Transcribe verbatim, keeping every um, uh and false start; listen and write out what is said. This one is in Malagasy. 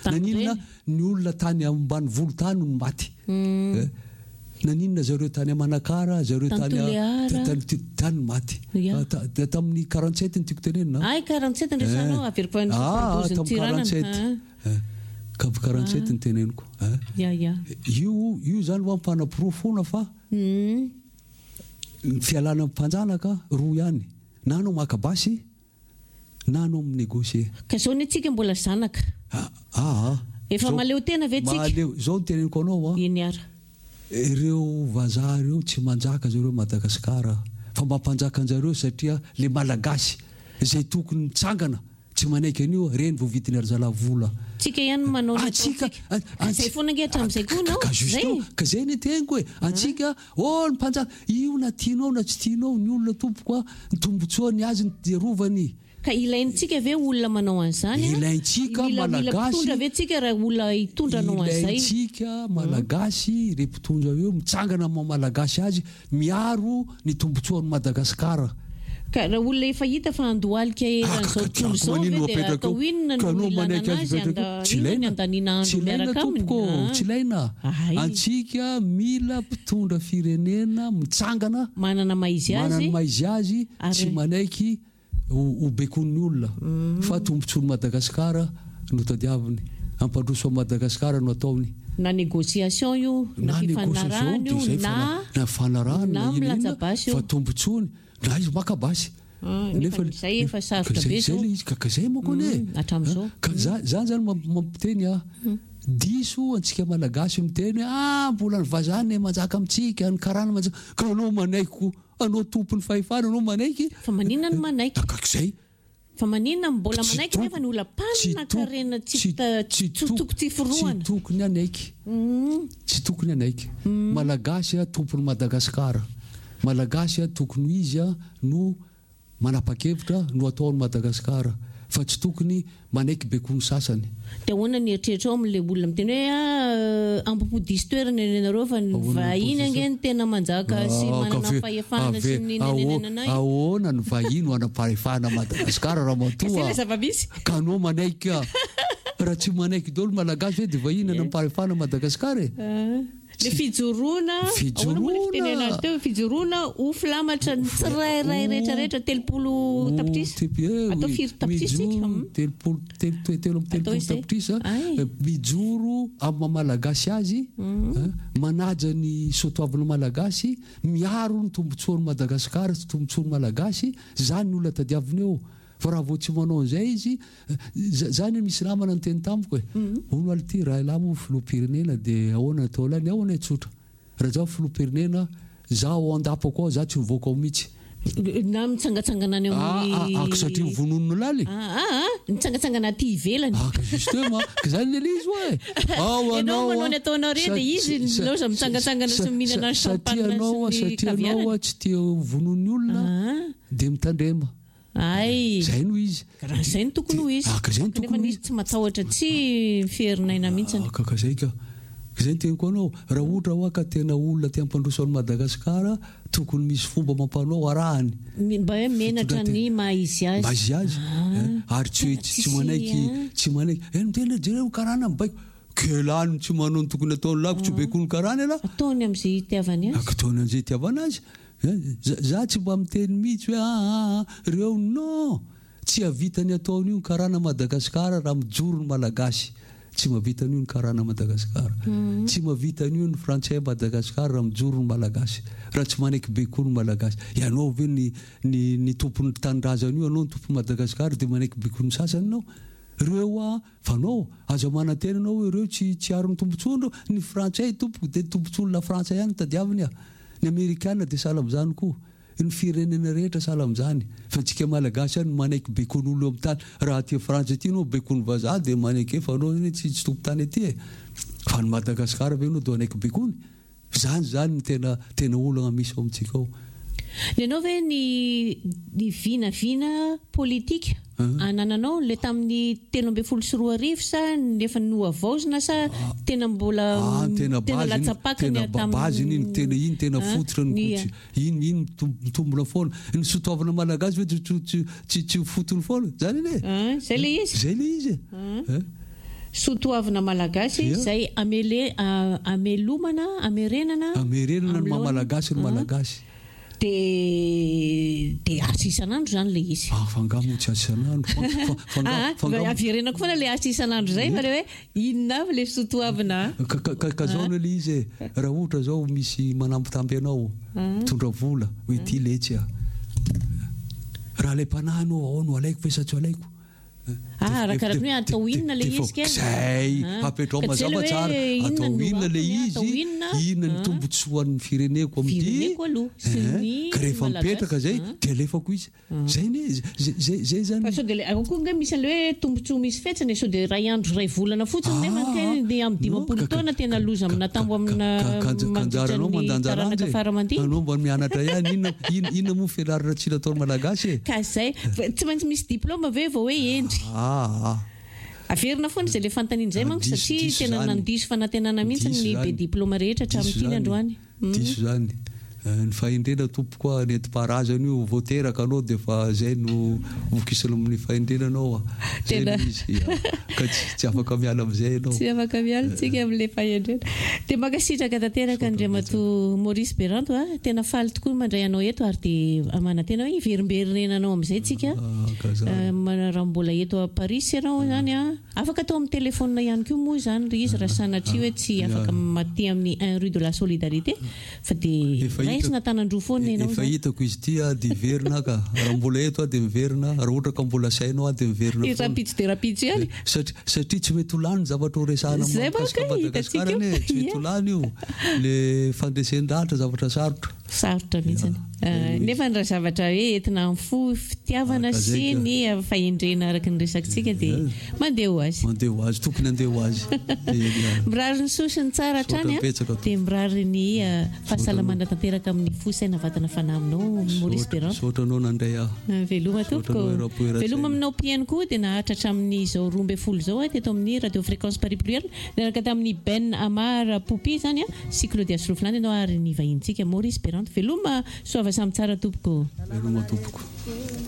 naninona ny olona tany ambany volo tany no maty naninona zareo tany Manakara zareo tany tany maty tamin'ny quarante-sept ny tiako tenenina ay quarante-sept ndrasanao averikoan'ny quarante-sept cap quarante-sept ny teneniko ya ya io io zany mampanapirofona fa ny fialana mpanjanaka roa ihany na anao makabasy na anao minégocier ka zao ny tsika mbola zanaka ah efa maleo tena ve tsika maleo zao ny teneniko anao iny ara ireo vazaha ireo tsy manjaka zareo Madagasikara fa mampanjaka anjareo satria le malagasy izay tokony mitsangana tsy manaiky an'io reny vao vidiny arzalavola tsika ihany manao antsika zay foana angetra amin'izay koa nao zay ka zay ny teniko hoe antsika oh ny mpanjaka io na tianao na tsy tianao ny olona tompoko ny tombotsoany azy ny diarovany ka ilaintsika ve olona manao an'izany ilaintsika malagasy mitondra ve tsika raha olona hitondra anao an'izay ilaintsika malagasy re mpitondra eo mitsangana ma malagasy azy miaro ny tombotsoan'ny Madagasikara ka raha olona efa hita fa andohalika eran'izao tontolo zao ve dia atao inona no ilana azy inona andanina andro miaraka aminy tsy ilaina antsika mila mpitondra firenena mitsangana manana maizy azy manana maizy azy tsy manaiky o bekon'ny olona fa tombotsony Madagasikara no tadiaviny ampandroso Madagasikara no ataony na négociation io na fifanarahana io na na fanarahana na milatsabasy fa tombotsony na izy makabasy nefa zay efa sarotra be zao zay izy ka zay moko ne hatram'izao ka zany zany mampiteny a diso antsika malagasy miteny ah mbola ny vazany manjaka amintsika ny karana manjaka ka anao manaiky anao tompony fahefana anao manaiky fa maninona no manaiky kakak'izay fa maninona mbola manaiky nefa ny olona panina karena tsy toko ty foroana tsy tokony anaiky tsy tokony anaiky malagasy a tompony Madagasikara malagasy a tokony izy a no manapa-kevitra no ataony Madagasikara fa tsy tokony manaiky bekony sasany dia ahoana ny eritreretrao amin'le olona miteny hoe ampopodisy toerana nenareo fa ny vahiny ange ny tena manjaka sy manana fahefana sy ny nenenenana ahoana ny vahiny ho anam-pahefana Madagasikara raha matoa ka anao manaiky raha tsy manaiky daholo malagasy hoe dia vahiny anam-pahefana Madagasikara e le fijoroana fijoroana teo fijoroana ho filamatra ny tsirairay rehetrarehetra telopolo tapitrisa atao firy tapitrisa telopolo telo telopolo tapitrisa mijoro amin'ny malagasy azy manaja ny soatoavana malagasy miaro ny tombotsoan'ny Madagasikara sy tombotsoan'ny malagasy zany ny olona tadiaviny eo fa raha vao tsy manao an'izay izy zany misy namana ny teny tamiko e ono ality raha ilamo filoham-pirenena dia ahoana atao lany ahoana tsotra raha zao filoham-pirenena zaho andapako ao za tsy mivoaka ao mihitsy na mitsangatsangana any amin'ny satria vononona laly mitsangatsangana aty ivelany justement zany le izy hoe ao anao manao ny ataonao re dia izy loza mitsangatsangana sy mihinana satria anao satria anao tsy tia vonon'ny olona dia mitandrema ay zay no izy raha zay ny tokony ho izy nefa izy tsy matahotra tsy fiherinaina mihitsiny kaka zay ka zay ny teniko anao raha ohatra hoa ka tena olona tia ampandroso any Madagasikara tokony misy fomba mampanao arahany mba hoe menatra ny maizy azy maizy azy ary tsy tsy manaiky tsy manaiky e miteny jereo karana mibaiko kelany tsy manao ny tokony ataony lako tsy bekony karana ela ataony amin'izay itiavany azy ataony amin'izay itiavana azy za tsy mba miteny mihitsy hoe ah reo non tsy havitany ataony io ny karana Madagasikara raha mijoro ny malagasy tsy mahavitany io ny karana Madagasikara tsy mahavitany io ny frantsay Madagasikara raha mijoro ny malagasy raha tsy manaiky bekony malagasy ianao ve ny ny ny tompony tanindrazana io anao ny tompony Madagasikara dia manaiky bekony sasany anao reo a fanao azo manantena anao hoe reo tsy tsy aro ny tombontsoa ny frantsay tompoko dia tombontsoana frantsay ihany tadiaviny a ny Amerikana dia sahala amin'izany koa ny firenena rehetra sahala amin'izany fa antsika malagasy ihany manaiky bekon'olo amin'ny tany raha aty Frantsa aty anao bekony vazaha dia manaiky efa anao tsy tsy tompo tany aty e fa ny Madagasikara ve anao dia manaiky bekony zany zany ny tena tena olana misy ao amintsika ao ny anao ve ny ny vinavina politika anananao le tamin'ny telo ambin'ny folo sy roa arivo sa nefa noavaozina sa tena mbola tena latsapakany baziny iny tena iny tena fototra ny iny iny mitombona foana ny soatoavana malagasy hoe tsy tsy fotony foana zany ine zay le izy zay le izy sotoavina malagasy zay amele amelomana amerenana amerenana ny mamalagasy ny malagasy de de asa isan'andro zany le izy fangamo tsy asa isan'andro avirenako foana le asa isan'andro zay fa le hoe inona le sotoavina ka zao le izy raha ohatra zao misy manampitamby anao tondra vola hoe ty letsy raha le panahano ao no alaiko fa sa tsy alaiko ah rakaraka hoe atao inona le izy kay zay apetrao mazava tsara atao inona le izy inona ny tombotsoan'ny fireneko amin'ity ka rehefa mipetraka zay de alefako izy zay ne zay zany fa so de ako nga misy le hoe tombotsoa misy fetsany so de ray andro ray volana fotsiny nefa kay de amin'ny dimampolo taona tena loza amina tambo amina kanjaranao mandanjaranja anao mba mianatra ihany inona inona moa fianarana tsy nataony malagasy ka zay tsy maintsy misy diplôma ve vao hoe endry averina foana zay le fantaniana zay manko satria tena nandiso fanantenana mihitsy ny be diplôma rehetra hatramin'ity androany diso zany ny fahendrena tompokoa nentim-paharazana io voateraka anao de fa zay no vokisana amin'ny fahendrenanao tena ka tsy afaka miala amin'izay anao tsy afaka miala tsika amin'le fahendrena de makasitraka tanteraka Andriamato Maurice Beranto a tena faly tokoa mandray anao eto ary de amana tena hoe iverimberenanao amin'izay tsika raha mbola eto a Paris ianao zany a afaka atao amin'ny téléphone ihany koa moa zany ry izy raha sanatria hoe tsy afaka maty amin'ny un rue de la solidarité fa de raisina tanandro foana ianao efa hitako izy ty a de miverina ka raha mbola eto a de miverina raha ohatra ka mbola sainao a de miverina rapitso de rapitso ihany satria tsy mety ho lany zavatra ho resahana mahakasika Madagasikara ne tsy mety ho lany io le fandresendrahatra zavatra sarotra sarotra mihitsiny nefa ny raha zavatra hoe entina fo fitiavana sy ny fahendrena araka ny resakintsika de mandeha ho azy mandeha ho azy tokony andeha ho azy mirary ny sosiny tsara hatrany a de mirary ny fahasalamana tanteraka amin'ny fo saina vatana fanahinao Maurice Beranto sotra anao nandray aho veloma tompoko veloma aminao piany koa de nahatratra amin'ny zao roa amby folo zao teto amin'ny radio fréquence Paris Pluriel niaraka tamin'ny Ben Amar Poupy zany a sy Claudia Sroflany anao ary ny vahintsika Maurice Beranto veloma soava samy tsara tompoko veloma tompoko